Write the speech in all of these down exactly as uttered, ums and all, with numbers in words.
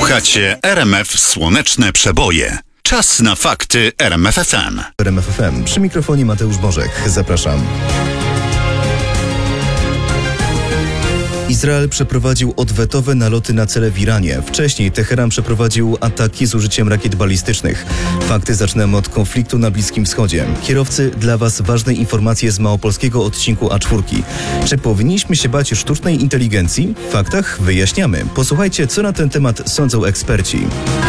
Słuchacie R M F Słoneczne Przeboje. Czas na fakty R M F F M. R M F F M. Przy mikrofonie Mateusz Bożek. Zapraszam. Izrael przeprowadził odwetowe naloty na cele w Iranie. Wcześniej Teheran przeprowadził ataki z użyciem rakiet balistycznych. Fakty zaczynamy od konfliktu na Bliskim Wschodzie. Kierowcy, dla Was ważne informacje z małopolskiego odcinku A cztery. Czy powinniśmy się bać sztucznej inteligencji? W faktach wyjaśniamy. Posłuchajcie, co na ten temat sądzą eksperci.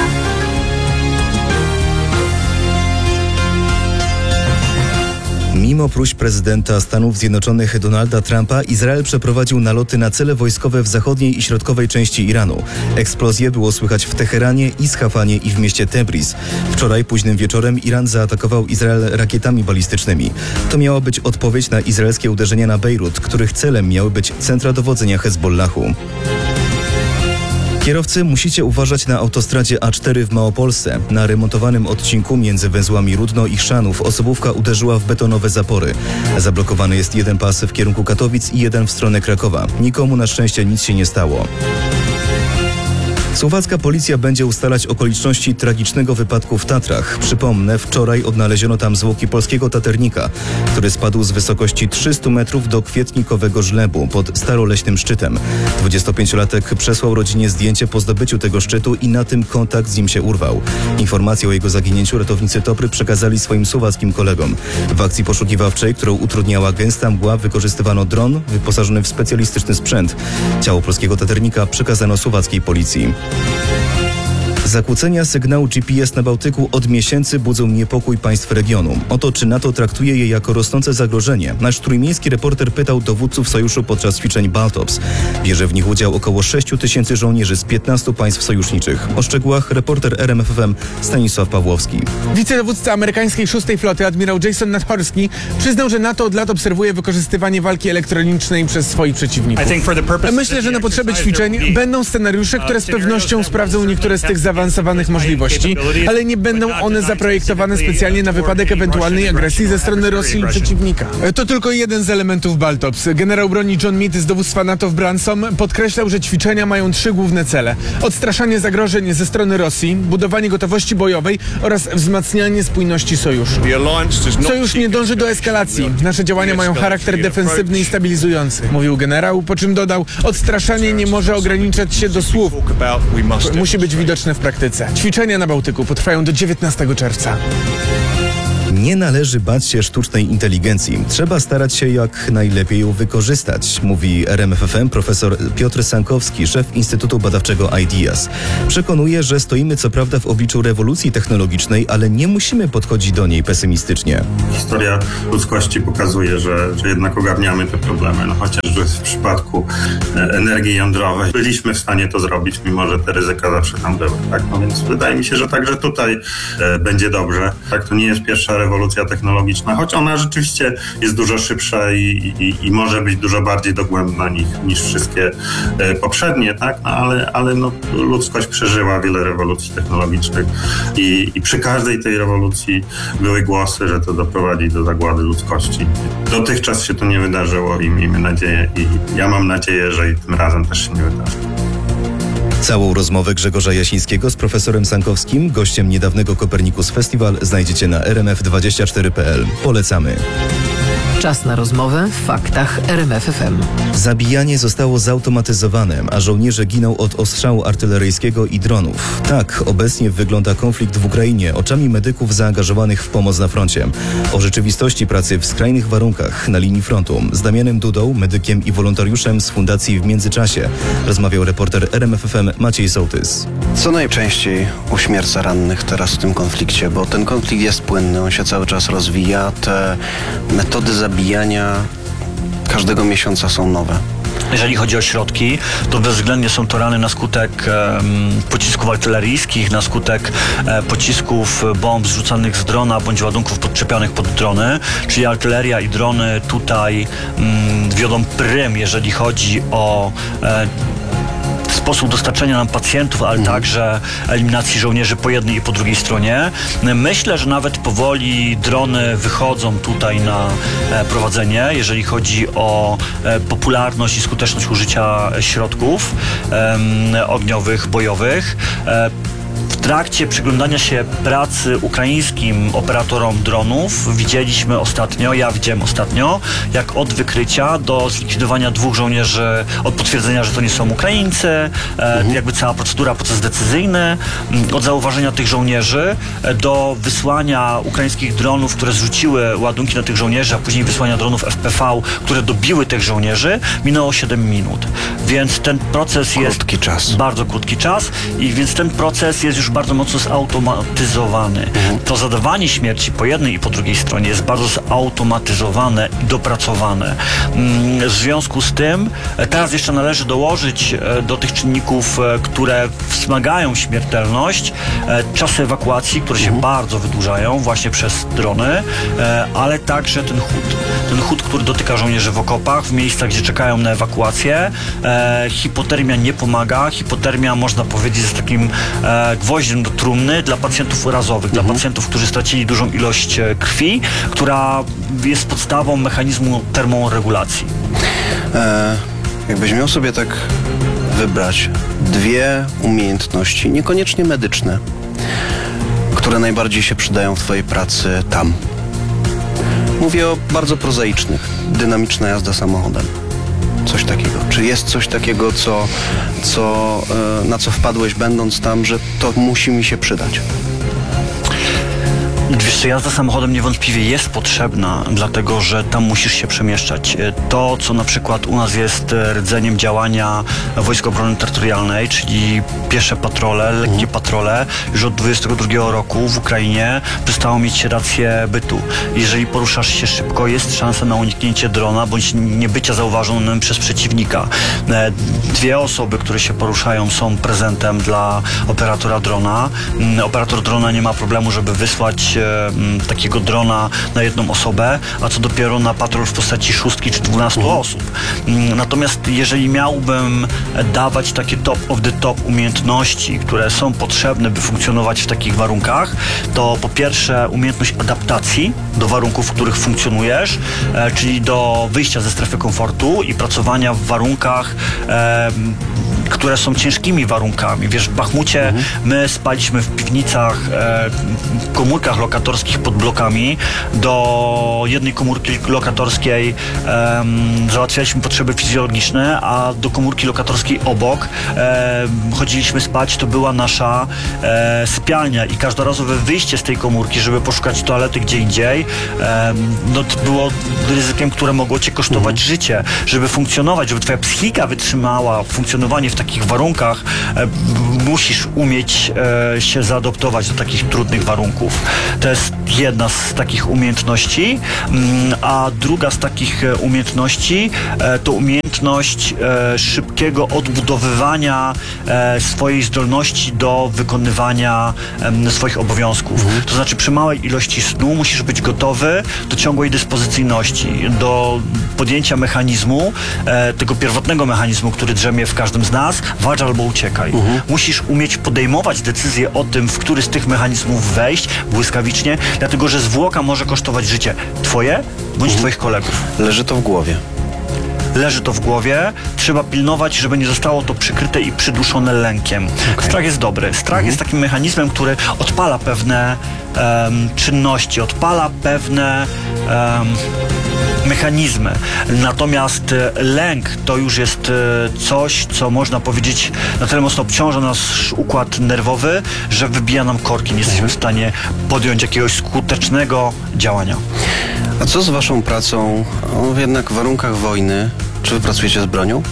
Mimo próśb prezydenta Stanów Zjednoczonych Donalda Trumpa, Izrael przeprowadził naloty na cele wojskowe w zachodniej i środkowej części Iranu. Eksplozje było słychać w Teheranie, Isfahanie i w mieście Tebriz. Wczoraj późnym wieczorem Iran zaatakował Izrael rakietami balistycznymi. To miała być odpowiedź na izraelskie uderzenia na Bejrut, których celem miały być centra dowodzenia Hezbollahu. Kierowcy, musicie uważać na autostradzie A cztery w Małopolsce. Na remontowanym odcinku między węzłami Rudno i Chrzanów osobówka uderzyła w betonowe zapory. Zablokowany jest jeden pas w kierunku Katowic i jeden w stronę Krakowa. Nikomu na szczęście nic się nie stało. Słowacka policja będzie ustalać okoliczności tragicznego wypadku w Tatrach. Przypomnę, wczoraj odnaleziono tam zwłoki polskiego taternika, który spadł z wysokości trzystu metrów do kwietnikowego żlebu pod staroleśnym szczytem. dwudziestopięciolatek przesłał rodzinie zdjęcie po zdobyciu tego szczytu i na tym kontakt z nim się urwał. Informację o jego zaginięciu ratownicy Topry przekazali swoim słowackim kolegom. W akcji poszukiwawczej, którą utrudniała gęsta mgła, wykorzystywano dron wyposażony w specjalistyczny sprzęt. Ciało polskiego taternika przekazano słowackiej policji. Zakłócenia sygnału G P S na Bałtyku od miesięcy budzą niepokój państw regionu. Oto, czy NATO traktuje je jako rosnące zagrożenie. Nasz trójmiejski reporter pytał dowódców sojuszu podczas ćwiczeń Baltops. Bierze w nich udział około sześciu tysięcy żołnierzy z piętnastu państw sojuszniczych. O szczegółach reporter R M F F M Stanisław Pawłowski. Wicedowódca amerykańskiej szóstej floty admirał Jason Nadhorski przyznał, że NATO od lat obserwuje wykorzystywanie walki elektronicznej przez swoich przeciwników. Myślę, że na potrzeby ćwiczeń będą scenariusze, które z pewnością sprawdzą niektóre z tych zaawansowanych możliwości, ale nie będą one zaprojektowane specjalnie na wypadek ewentualnej agresji ze strony Rosji i przeciwnika. To tylko jeden z elementów Baltops. Generał broni John Meade z dowództwa NATO w Branson podkreślał, że ćwiczenia mają trzy główne cele. Odstraszanie zagrożeń ze strony Rosji, budowanie gotowości bojowej oraz wzmacnianie spójności sojuszu. Sojusz nie dąży do eskalacji. Nasze działania mają charakter defensywny i stabilizujący, mówił generał, po czym dodał: odstraszanie nie może ograniczać się do słów. Musi być widoczne w praktyce. Ćwiczenia na Bałtyku potrwają do dziewiętnastego czerwca. Nie należy bać się sztucznej inteligencji. Trzeba starać się jak najlepiej ją wykorzystać, mówi R M F F M profesor Piotr Sankowski, szef Instytutu Badawczego IDEAS. Przekonuje, że stoimy co prawda w obliczu rewolucji technologicznej, ale nie musimy podchodzić do niej pesymistycznie. Historia ludzkości pokazuje, że, że jednak ogarniamy te problemy. No chociażby w przypadku energii jądrowej byliśmy w stanie to zrobić, mimo że te ryzyka zawsze tam były. Tak? No więc wydaje mi się, że także tutaj e, będzie dobrze. Tak, to nie jest pierwsza rewolucja technologiczna, choć ona rzeczywiście jest dużo szybsza i, i, i może być dużo bardziej dogłębna niż, niż wszystkie e, poprzednie, tak? No, ale, ale no, ludzkość przeżyła wiele rewolucji technologicznych i, i przy każdej tej rewolucji były głosy, że to doprowadzi do zagłady ludzkości. Dotychczas się to nie wydarzyło i miejmy nadzieję, i ja mam nadzieję, że i tym razem też się nie wydarzy. Całą rozmowę Grzegorza Jasińskiego z profesorem Sankowskim, gościem niedawnego Copernicus Festival, znajdziecie na r m f dwadzieścia cztery kropka p l. Polecamy. Czas na rozmowę w faktach R M F F M. Zabijanie zostało zautomatyzowane, a żołnierze giną od ostrzału artyleryjskiego i dronów. Tak obecnie wygląda konflikt w Ukrainie oczami medyków zaangażowanych w pomoc na froncie. O rzeczywistości pracy w skrajnych warunkach na linii frontu z Damianem Dudą, medykiem i wolontariuszem z Fundacji W Międzyczasie, rozmawiał reporter R M F F M Maciej Sołtys. Co najczęściej uśmierca rannych teraz w tym konflikcie, bo ten konflikt jest płynny, on się cały czas rozwija, te metody zabijania każdego miesiąca są nowe. Jeżeli chodzi o środki, to bezwzględnie są to rany na skutek e, pocisków artyleryjskich, na skutek e, pocisków bomb zrzucanych z drona bądź ładunków podczepionych pod drony, czyli artyleria i drony tutaj mm, wiodą prym, jeżeli chodzi o e, sposób dostarczenia nam pacjentów, ale mhm. także eliminacji żołnierzy po jednej i po drugiej stronie. Myślę, że nawet powoli drony wychodzą tutaj na prowadzenie, jeżeli chodzi o popularność i skuteczność użycia środków ogniowych, bojowych. W trakcie przyglądania się pracy ukraińskim operatorom dronów widzieliśmy ostatnio, ja widziałem ostatnio, jak od wykrycia do zlikwidowania dwóch żołnierzy, od potwierdzenia, że to nie są Ukraińcy, mhm. jakby cała procedura, proces decyzyjny, od zauważenia tych żołnierzy do wysłania ukraińskich dronów, które zrzuciły ładunki na tych żołnierzy, a później wysłania dronów F P V, które dobiły tych żołnierzy, minęło siedem minut. Więc ten proces jest... Krótki czas. Bardzo krótki czas i więc ten proces jest już bardzo mocno zautomatyzowany. Mhm. To zadawanie śmierci po jednej i po drugiej stronie jest bardzo zautomatyzowane i dopracowane. W związku z tym teraz jeszcze należy dołożyć do tych czynników, które wspomagają śmiertelność, czasy ewakuacji, które się mhm. bardzo wydłużają właśnie przez drony, ale także ten chód. Ten chód, który dotyka żołnierzy w okopach, w miejscach, gdzie czekają na ewakuację. Hipotermia nie pomaga. Hipotermia, można powiedzieć, jest takim gwoździem do trumny dla pacjentów urazowych, mhm. dla pacjentów, którzy stracili dużą ilość krwi, która jest podstawą mechanizmu termoregulacji. E, jakbyś miał sobie tak wybrać dwie umiejętności, niekoniecznie medyczne, które najbardziej się przydają w twojej pracy tam. Mówię o bardzo prozaicznych. Dynamiczna jazda samochodem. Coś takiego. Czy jest coś takiego, co, co, na co wpadłeś będąc tam, że to musi mi się przydać? Wiesz co, jazda samochodem niewątpliwie jest potrzebna, dlatego że tam musisz się przemieszczać. To, co na przykład u nas jest rdzeniem działania Wojsk Obrony Terytorialnej, czyli piesze patrole, lekkie patrole, już od dwudziestego drugiego roku w Ukrainie przestało mieć rację bytu. Jeżeli poruszasz się szybko, jest szansa na uniknięcie drona, bądź niebycia zauważonym przez przeciwnika. Dwie osoby, które się poruszają, są prezentem dla operatora drona. Operator drona nie ma problemu, żeby wysłać takiego drona na jedną osobę, a co dopiero na patrol w postaci szóstki czy dwunastu uh-huh. osób. Natomiast jeżeli miałbym dawać takie top of the top umiejętności, które są potrzebne, by funkcjonować w takich warunkach, to po pierwsze umiejętność adaptacji do warunków, w których funkcjonujesz, e, czyli do wyjścia ze strefy komfortu i pracowania w warunkach, e, które są ciężkimi warunkami. Wiesz, w Bachmucie mhm. my spaliśmy w piwnicach, e, komórkach lokatorskich pod blokami. Do jednej komórki lokatorskiej e, załatwialiśmy potrzeby fizjologiczne, a do komórki lokatorskiej obok e, chodziliśmy spać. To była nasza e, sypialnia i każdorazowe wyjście z tej komórki, żeby poszukać toalety gdzie indziej, e, no to było ryzykiem, które mogło cię kosztować mhm. życie. Żeby funkcjonować, żeby twoja psychika wytrzymała funkcjonowanie w takich warunkach, e, musisz umieć e, się zaadoptować do takich trudnych warunków. To jest jedna z takich umiejętności, mm, a druga z takich e, umiejętności e, to umiejętność e, szybkiego odbudowywania e, swojej zdolności do wykonywania e, swoich obowiązków. Mhm. To znaczy przy małej ilości snu musisz być gotowy do ciągłej dyspozycyjności, do podjęcia mechanizmu, e, tego pierwotnego mechanizmu, który drzemie w każdym z nas, walcz albo uciekaj. Mhm. Musisz umieć podejmować decyzję o tym, w który z tych mechanizmów wejść błyskawicznie, dlatego że zwłoka może kosztować życie twoje bądź mhm. twoich kolegów. Leży to w głowie. Leży to w głowie, trzeba pilnować, żeby nie zostało to przykryte i przyduszone lękiem. Okay. Strach jest dobry. Strach mhm. jest takim mechanizmem, który odpala pewne um, czynności, odpala pewne um, mechanizmy. Natomiast lęk to już jest coś, co można powiedzieć na tyle mocno obciąża nasz układ nerwowy, że wybija nam korki. Nie jesteśmy w stanie podjąć jakiegoś skutecznego działania. A co z waszą pracą o, jednak w warunkach wojny? Czy wy pracujecie z bronią?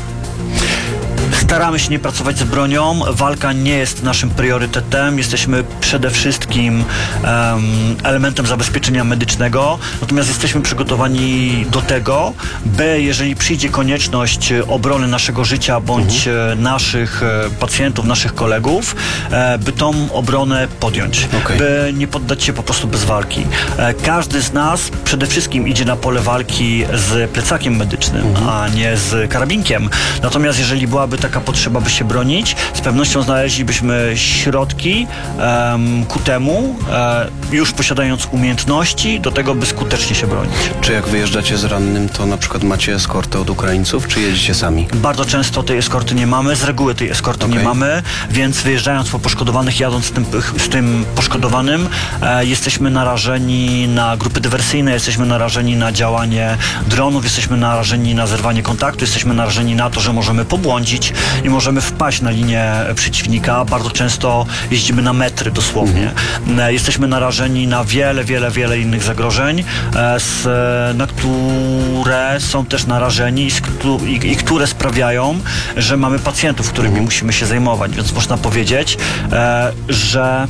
Staramy się nie pracować z bronią. Walka nie jest naszym priorytetem. Jesteśmy przede wszystkim um, elementem zabezpieczenia medycznego. Natomiast jesteśmy przygotowani do tego, by jeżeli przyjdzie konieczność obrony naszego życia bądź mhm. naszych pacjentów, naszych kolegów, by tą obronę podjąć. Okay. By nie poddać się po prostu bez walki. Każdy z nas przede wszystkim idzie na pole walki z plecakiem medycznym, mhm. a nie z karabinkiem. Natomiast jeżeli byłaby gdyby taka potrzeba by się bronić, z pewnością znaleźlibyśmy środki um, ku temu, e, już posiadając umiejętności do tego, by skutecznie się bronić. Czy jak wyjeżdżacie z rannym, to na przykład macie eskortę od Ukraińców, czy jedziecie sami? Bardzo często tej eskorty nie mamy, z reguły tej eskorty okay. nie mamy, więc wyjeżdżając po poszkodowanych, jadąc z tym, z tym poszkodowanym, e, jesteśmy narażeni na grupy dywersyjne, jesteśmy narażeni na działanie dronów, jesteśmy narażeni na zerwanie kontaktu, jesteśmy narażeni na to, że możemy pobłądzić i możemy wpaść na linię przeciwnika. Bardzo często jeździmy na metry dosłownie. Mm. Jesteśmy narażeni na wiele, wiele, wiele innych zagrożeń, e, z, na które są też narażeni i, z, i, i które sprawiają, że mamy pacjentów, którymi mm. musimy się zajmować. Więc można powiedzieć, e, że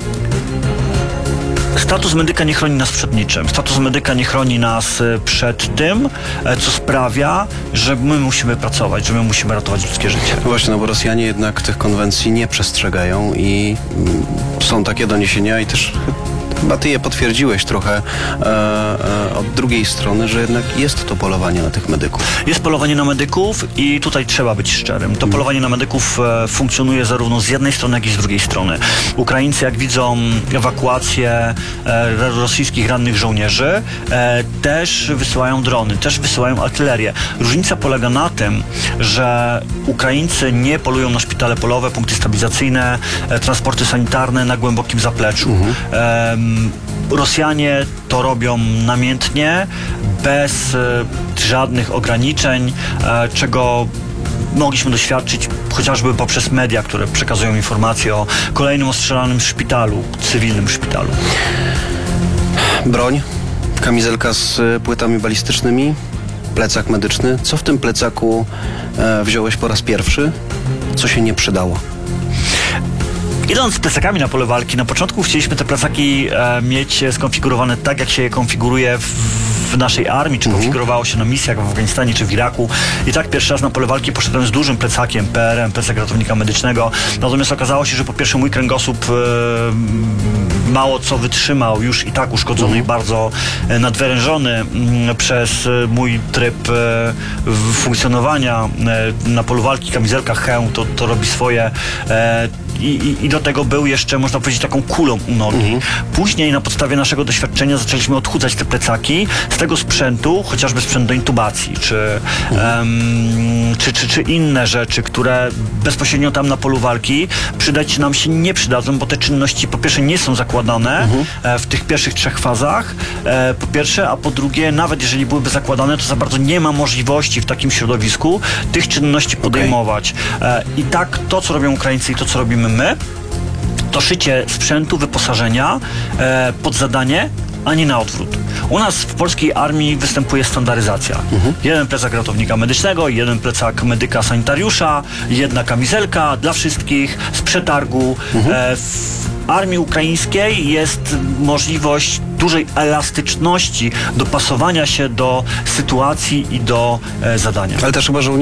status medyka nie chroni nas przed niczym. Status medyka nie chroni nas przed tym, co sprawia, że my musimy pracować, że my musimy ratować ludzkie życie. Właśnie, no bo Rosjanie jednak tych konwencji nie przestrzegają i mm, są takie doniesienia i też chyba ty je potwierdziłeś trochę e, e, od drugiej strony, że jednak jest to polowanie na tych medyków. Jest polowanie na medyków i tutaj trzeba być szczerym. To hmm. polowanie na medyków e, funkcjonuje zarówno z jednej strony, jak i z drugiej strony. Ukraińcy, jak widzą ewakuację e, rosyjskich rannych żołnierzy, e, też wysyłają drony, też wysyłają artylerię. Różnica polega na tym, że Ukraińcy nie polują na szpitale polowe, punkty stabilizacyjne, e, transporty sanitarne na głębokim zapleczu. Hmm. E, Rosjanie to robią namiętnie, bez e, żadnych ograniczeń, e, czego mogliśmy doświadczyć chociażby poprzez media, które przekazują informacje o kolejnym ostrzelanym szpitalu, cywilnym szpitalu. Broń, kamizelka z płytami balistycznymi, plecak medyczny. Co w tym plecaku e, wziąłeś po raz pierwszy? Co się nie przydało? Idąc z plecakami na pole walki, na początku chcieliśmy te plecaki e, mieć skonfigurowane tak, jak się je konfiguruje w, w naszej armii, czy mhm. konfigurowało się na misjach w Afganistanie, czy w Iraku. I tak pierwszy raz na pole walki poszedłem z dużym plecakiem, P R M, plecak ratownika medycznego. Natomiast okazało się, że po pierwsze mój kręgosłup e, mało co wytrzymał, już i tak uszkodzony mhm. i bardzo e, nadwyrężony m, przez e, mój tryb e, funkcjonowania e, na polu walki. Kamizelka, hełm, to, to robi swoje. E, I, i, I do tego był jeszcze, można powiedzieć, taką kulą u nogi. Mhm. Później na podstawie naszego doświadczenia zaczęliśmy odchudzać te plecaki z tego sprzętu, chociażby sprzęt do intubacji, czy, mhm. um, czy, czy, czy inne rzeczy, które bezpośrednio tam na polu walki przydać nam się nie przydadzą, bo te czynności po pierwsze nie są zakładane mhm. e, w tych pierwszych trzech fazach, e, po pierwsze, a po drugie, nawet jeżeli byłyby zakładane, to za bardzo nie ma możliwości w takim środowisku tych czynności podejmować. Okay. E, I tak to, co robią Ukraińcy i to, co robimy my, to szycie sprzętu, wyposażenia e, pod zadanie, a nie na odwrót. U nas w polskiej armii występuje standaryzacja. Mhm. Jeden plecak ratownika medycznego, jeden plecak medyka sanitariusza, jedna kamizelka dla wszystkich z przetargu. Mhm. E, w armii ukraińskiej jest możliwość dużej elastyczności, dopasowania się do sytuacji i do e, zadania. Ale też chyba żołnierze